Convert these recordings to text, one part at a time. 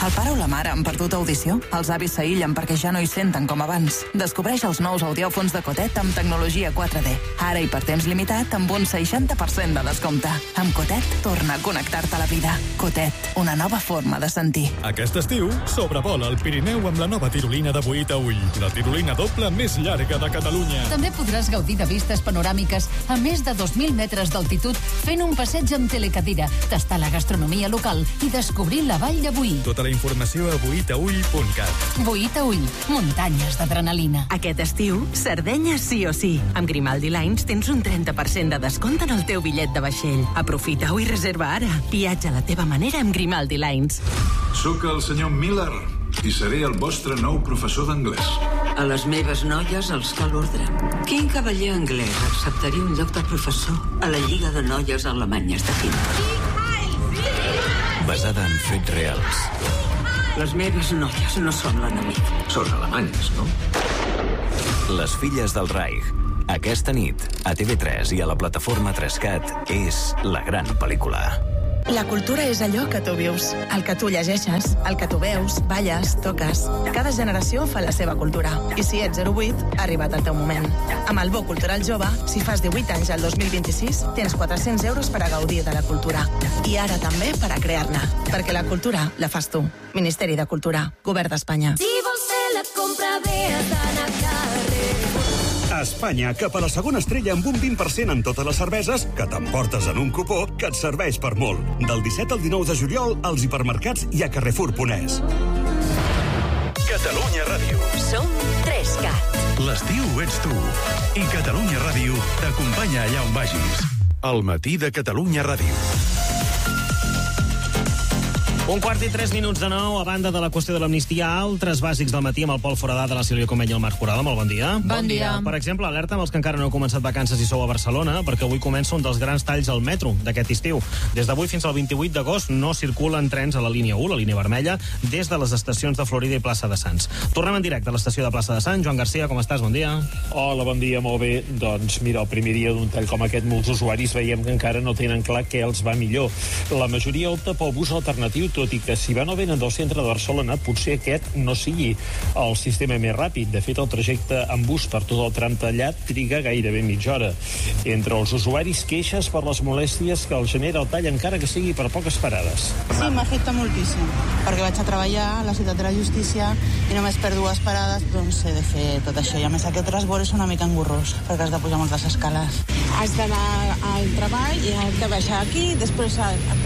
El pare o la mare han perdut audició? Els avis s'aïllen perquè ja no hi senten com abans. Descobreix els nous audiòfons de Cotet amb tecnologia 4D. Ara i per temps limitat amb un 60% de descompte. Amb Cotet, torna a connectar-te a la vida. Cotet, una nova forma de sentir. Aquest estiu, sobrevola el Pirineu amb la nova tirolina de Boí a Ull. La tirolina doble més llarga de Catalunya. També podràs gaudir de vistes panoràmiques a més de 2.000 metres d'altitud fent un passeig amb telecadira, tastar la gastronomia local i descobrir la vall de Boí. Tota la informació a boitaull.cat. Boí a Ull, muntanyes d'adrenalina. Aquest estiu, Sardenya sí o sí. Amb Grimaldi Lines tens un 30% de descompte en el teu bitllet de vaixell. Aprofita-ho i reserva ara. Viatja a la teva manera amb Grimaldi Lines. Soc el senyor Miller i seré el vostre nou professor d'anglès. A les meves noies els cal ordre. Quin cavaller anglès acceptaria un lloc de professor a la Lliga de Noies Alemanyes de Quim? Basada en fets reals. Les meves noies no són l'enemic. Són alemanyes, no? Les filles del Reich. Aquesta nit, a TV3 i a la plataforma 3CAT, és la gran pel·lícula. La cultura és allò que tu vius, el que tu llegeixes, el que tu veus, balles, toques. Cada generació fa la seva cultura. I si ets 08, ha arribat el teu moment. Amb el Bo Cultural Jove, si fas 18 anys al 2026, tens 400 euros per a gaudir de la cultura. I ara també per a crear-ne. Perquè la cultura la fas tu. Ministeri de Cultura, Govern d'Espanya. Si vols fer la compra bé, has d'anar a carrer. A Espanya, cap a la segona estrella amb un 20% en totes les cerveses que t'emportes en un cupó que et serveix per molt. Del 17 al 19 de juliol, als hipermercats i a Carrefour.es. Catalunya Ràdio. Som 3CAT. L'estiu ets tu. I Catalunya Ràdio t'acompanya allà on vagis. El matí de Catalunya Ràdio. 1:03 a banda de la qüestió de l'amnistia, altres bàsics del matí amb el Pol Foradà de la Sílvia Comeny i el Marc Corada. Molt bon dia. Bon dia. Per exemple, alerta amb els que encara no heu començat vacances i sou a Barcelona, perquè avui comença un dels grans talls al metro d'aquest estiu. Des d'avui fins al 28 d'agost no circulen trens a la línia 1, la línia vermella, des de les estacions de Florida i Plaça de Sants. Tornem en directe a l'estació de Plaça de Sants. Joan Garcia, com estàs? Bon dia. Hola, bon dia, molt bé. Doncs mira, el primer dia d'un tall com aquest, molts usuaris veiem que encara no tenen clar què els va millor. La majoria opta pel bus alternatiu, tot i que si van o venen del centre de Barcelona, potser aquest no sigui el sistema més ràpid. De fet, el trajecte en bus per tot el tram tallat triga gairebé mitja hora. Entre els usuaris, queixes per les molèsties que els genera el tall, encara que sigui per poques parades. Sí, m'afecta moltíssim, perquè vaig a treballar a la Ciutat de la Justícia i només per 2 parades doncs he de fer tot això. I a més aquest transbord és una mica engorrós, perquè has de pujar moltes escales. Has d'anar al treball i has de baixar aquí, després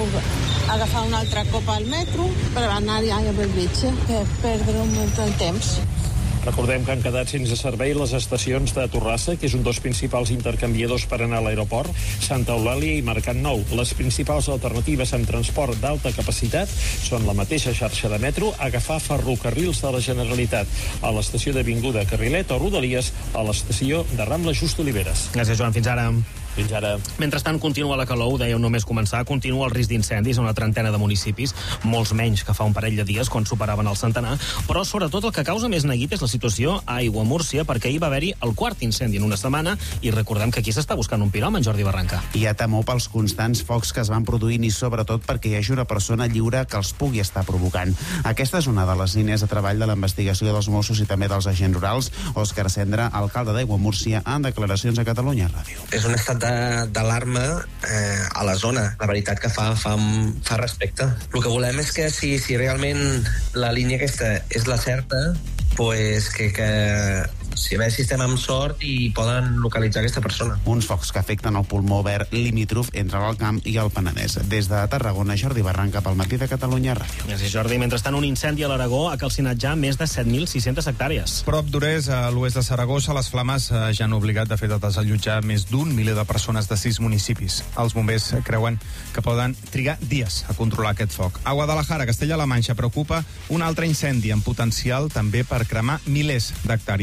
agafar un altre cop al metro per anar a Bellvitge, per perdre un munt de temps. Recordem que han quedat sense servei les estacions de Torrassa, que és un dels principals intercanviadors per anar a l'aeroport, Santa Eulàlia i Mercat Nou. Les principals alternatives amb transport d'alta capacitat són la mateixa xarxa de metro, agafar ferrocarrils de la Generalitat a l'estació d'Avinguda Carrilet o Rodalies a l'estació de Rambla Just Oliveres. Gràcies, Joan. Fins ara. Fins ara. Mentrestant, continua la calor, ho dèieu només començar, continua el risc d'incendis a una trentena de municipis, molts menys que fa un parell de dies quan superaven el centenar, però sobretot el que causa més neguit és la situació a Aiguamúrcia, perquè ahir va haver-hi el quart incendi en una setmana i recordem que aquí s'està buscant un piròman, Jordi Barranca. Hi ha temor pels constants focs que es van produint i sobretot perquè hi hagi una persona lliure que els pugui estar provocant. Aquesta és una de les línies de treball de la investigació dels Mossos i també dels agents rurals. Òscar Cendra, alcalde d'Aiguamúrcia, en declaracions a Catalunya Ràdio. És un estat d'alarma a la zona. La veritat que fa respecte. El que volem és que si realment la línia aquesta és la certa, pues que si a veure si estem amb sort i poden localitzar aquesta persona. Uns focs que afecten el pulmó verd limítrof entre l'Alt Camp i el Penedès. Des de Tarragona, Jordi Barranca pel matí de Catalunya Ràdio. Gràcies, Jordi. Mentrestant, un incendi a l'Aragó ha calcinat ja més de 7.600 hectàrees. Prop d'Ores, a l'oest de Saragossa, les flames ja han obligat de fet a desallotjar més d'un miler de persones de 6 municipis. Els bombers creuen que poden trigar dies a controlar aquest foc. A Guadalajara, Castella-La Manxa, preocupa un altre incendi en potencial també per cremar milers d'hectàrees. I a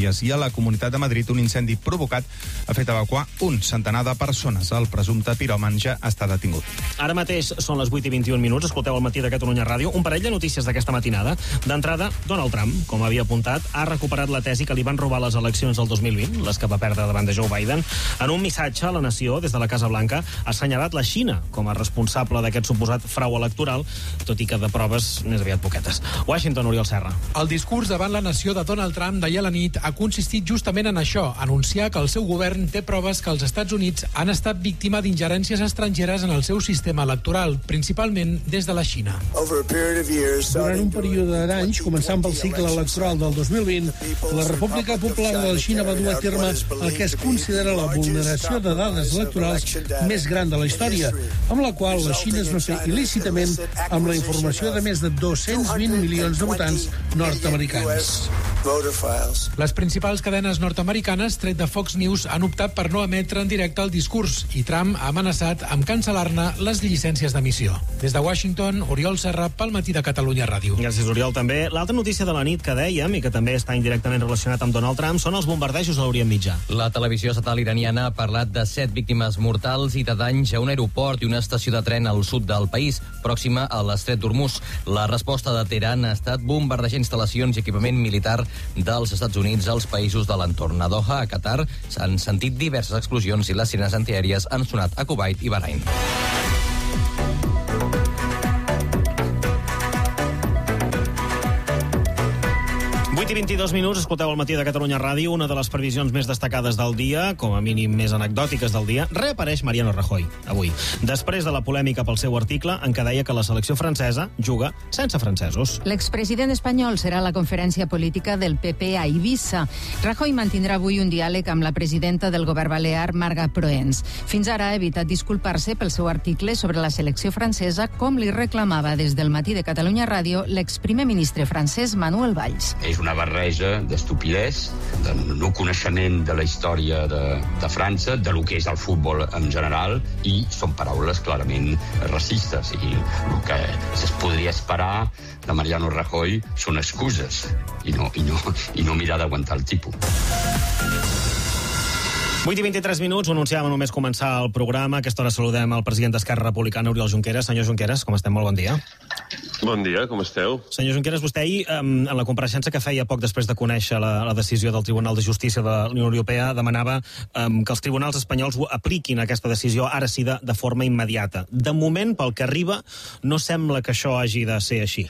la Comunitat de Madrid, un incendi provocat ha fet evacuar un centenar de persones. El presumpte piròman ja està detingut. Ara mateix són les 8:21. Escolteu el Matí de Catalunya Ràdio. Un parell de notícies d'aquesta matinada. D'entrada, Donald Trump, com havia apuntat, ha recuperat la tesi que li van robar les eleccions del 2020, les que va perdre davant de Joe Biden. En un missatge a la nació, des de la Casa Blanca, ha assenyalat la Xina com a responsable d'aquest suposat frau electoral, tot i que de proves més aviat poquetes. Washington, Oriol Serra. El discurs davant la nació de Donald Trump d'ahir a la nit ha consistit justament en això, anunciar que el seu govern té proves que els Estats Units han estat víctima d'ingerències estrangeres en el seu sistema electoral, principalment des de la Xina. Durant un període d'anys, començant pel cicle electoral del 2020, la República Popular de la Xina va dur a terme el que es considera la vulneració de dades electorals més gran de la història, amb la qual la Xina es va fer il·lícitament amb la informació de més de 220 milions de votants nord-americans. Les principals cadenes nord-americanes, tret de Fox News, han optat per no emetre en directe el discurs i Trump ha amenaçat amb cancel·lar-ne les llicències d'emissió. Des de Washington, Oriol Serra, pel Matí de Catalunya Ràdio. Gràcies, Oriol. També l'altra notícia de la nit que dèiem, i que també està indirectament relacionat amb Donald Trump, són els bombardejos a l'Orient Mitjà. La televisió estatal iraniana ha parlat de 7 víctimes mortals i de danys a un aeroport i una estació de tren al sud del país, pròxima a l'estret d'Hormuz. La resposta de Teheran ha estat bombardejar instal·lacions i equipament militar dels Estats Units als països de l'entorn. A Doha, a Qatar, s'han sentit diverses explosions i les sirenes antiaèries han sonat a Kuwait i Bahrain. I 22 minuts, escolteu el Matí de Catalunya Ràdio. Una de les previsions més destacades del dia, com a mínim més anecdòtiques del dia, reapareix Mariano Rajoy, avui, després de la polèmica pel seu article en què deia que la selecció francesa juga sense francesos. L'expresident espanyol serà a la conferència política del PP a Eivissa. Rajoy mantindrà avui un diàleg amb la presidenta del govern balear, Marga Proens. Fins ara ha evitat disculpar-se pel seu article sobre la selecció francesa, com li reclamava des del Matí de Catalunya Ràdio l'exprimer ministre francès Manuel Valls. És una barreja d'estupidesa, de no coneixement de la història de França, de lo que és el futbol en general, i són paraules clarament racistes. I el que es podria esperar de Mariano Rajoy són excuses i no mirar d'aguantar el tipus. 8:23, ho anunciàvem només començar el programa. A aquesta hora saludem el president d'Esquerra Republicana, Oriol Junqueras. Senyor Junqueras, com estem? Molt bon dia. Bon dia, com esteu? Senyor Junqueras, vostè ahir, en la compareixença que feia poc després de conèixer la decisió del Tribunal de Justícia de la Unió Europea, demanava que els tribunals espanyols apliquin aquesta decisió, ara sí, de forma immediata. De moment, pel que arriba, no sembla que això hagi de ser així.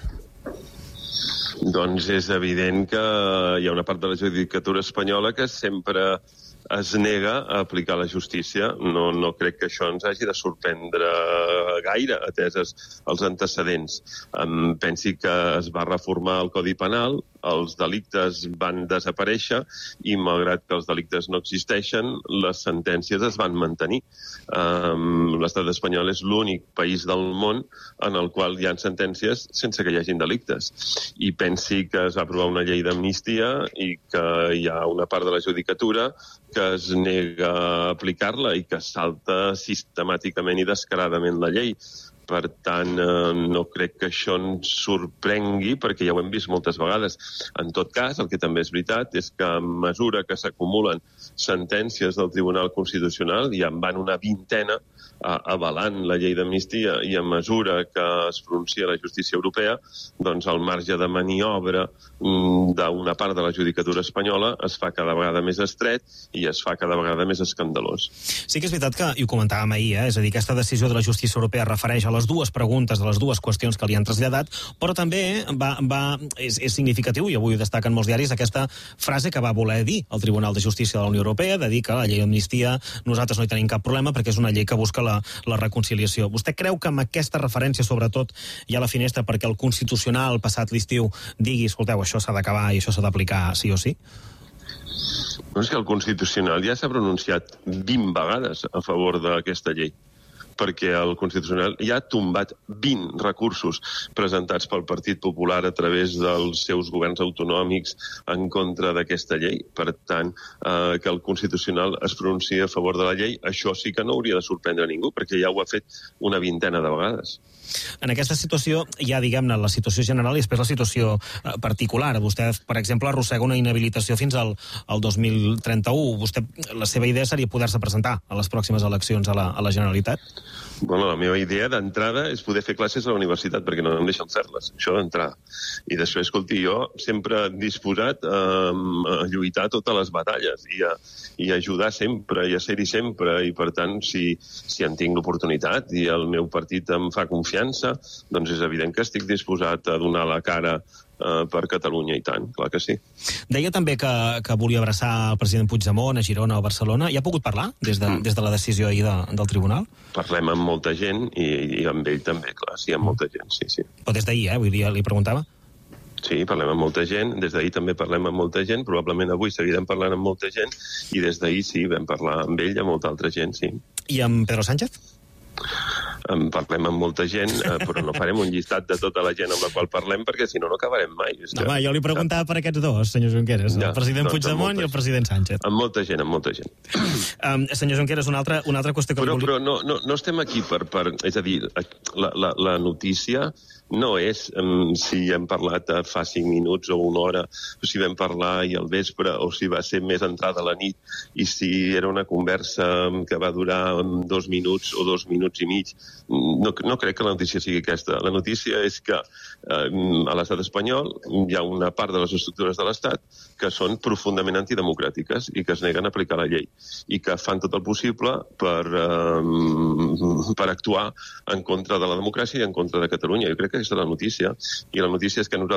Doncs és evident que hi ha una part de la judicatura espanyola que sempre es nega a aplicar la justícia. No crec que això ens hagi de sorprendre gaire, ateses els antecedents. Pensi que es va reformar el Codi Penal, els delictes van desaparèixer i, malgrat que els delictes no existeixen, les sentències es van mantenir. L'estat espanyol és l'únic país del món en el qual hi ha sentències sense que hi hagin delictes. I pensi que es va aprovar una llei d'amnistia i que hi ha una part de la judicatura que es nega a aplicar-la i que salta sistemàticament i descaradament la llei. Per tant, no crec que això ens sorprengui, perquè ja ho hem vist moltes vegades. En tot cas, el que també és veritat és que a mesura que s'acumulen sentències del Tribunal Constitucional, i en van una vintena avalant la llei d'amnistia, i a mesura que es pronuncia la justícia europea, doncs el marge de maniobra d'una part de la judicatura espanyola es fa cada vegada més estret i es fa cada vegada més escandalós. Sí que és veritat que, i ho comentàvem ahir, és a dir, aquesta decisió de la justícia europea refereix a les dues preguntes, a les dues qüestions que li han traslladat, però també és significatiu, i avui ho destaquen molts diaris, aquesta frase que va voler dir el Tribunal de Justícia de la Unió Europea, de dir que la llei d'amnistia nosaltres no hi tenim cap problema perquè és una llei que busca la reconciliació. Vostè creu que amb aquesta referència, sobretot, hi ha la finestra perquè el Constitucional, passat l'estiu, digui, escolteu, això s'ha d'acabar i això s'ha d'aplicar sí o sí? No, és que el Constitucional ja s'ha pronunciat 20 vegades a favor d'aquesta llei. perquè el Constitucional ja ha tombat 20 recursos presentats pel Partit Popular a través dels seus governs autonòmics en contra d'aquesta llei. Per tant, que el Constitucional es pronunciï a favor de la llei, això sí que no hauria de sorprendre ningú, perquè ja ho ha fet una vintena de vegades. En aquesta situació hi ha, diguem-ne, la situació general i després la situació particular. Vostè, per exemple, arrossega una inhabilitació fins al 2031. Vostè, la seva idea seria poder-se presentar a les pròximes eleccions a la Generalitat? Bueno, la meva idea d'entrada és poder fer classes a la universitat, perquè no em deixen fer-les, això d'entrar. I després, escolti, jo sempre disposat a lluitar totes les batalles i a ajudar sempre, i a ser-hi sempre, i per tant, si en tinc l'oportunitat i el meu partit em fa confiança, doncs és evident que estic disposat a donar la cara per Catalunya, i tant, clar que sí. Deia també que volia abraçar el president Puigdemont a Girona o a Barcelona. Hi ha pogut parlar des de la decisió ahir del tribunal? Parlem amb molta gent i amb ell també, clar, sí, amb molta gent, sí. Però des d'ahir, vull dir, li preguntava? Sí, parlem amb molta gent, des d'ahir també parlem amb molta gent, probablement avui seguirem parlant amb molta gent, i des d'ahir sí, vam parlar amb ell i amb molta altra gent, sí. I amb Pedro Sánchez? Parlem amb molta gent, però no farem un llistat de tota la gent amb la qual parlem, perquè si no, no acabarem mai. Home, jo li preguntava per aquests dos, senyor Junqueras, el president Puigdemont i el president Sánchez. Amb molta gent, amb molta gent. Senyor Junqueras, una altra qüestió que... Però no estem aquí per... És a dir, la notícia no és si hem parlat fa 5 minuts o una hora, o si vam parlar i al vespre, o si va ser més entrada a la nit, i si era una conversa que va durar 2 minuts o 2 minuts i mig. No crec que la notícia sigui aquesta. La notícia és que a l'estat espanyol hi ha una part de les estructures de l'estat que són profundament antidemocràtiques i que es neguen a aplicar la llei i que fan tot el possible per actuar en contra de la democràcia i en contra de Catalunya. Jo crec que aquesta és la notícia, i la notícia és que nosaltres